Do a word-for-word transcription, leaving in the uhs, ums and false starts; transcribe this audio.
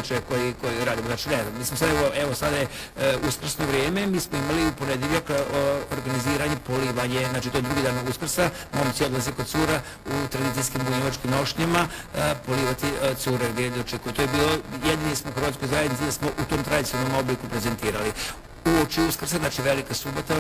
običaje koji, koji radimo. Znači ne, mi smo sad, evo, evo sada je uh, uskrsno vrijeme, mi smo imali u ponedeljak uh, organiziranje, polivanje, znači to je drugi dan Uskrsa, momci odlaze kod cura u tradicijskim bunjevačkim nošnjama uh, polivati uh, cure gdje dočekuju. To je bilo, jedini smo u Hrvatskoj zajednici da smo u tom tradicionalnom obliku prezentirali. U oči Uskrsa, znači velika subota,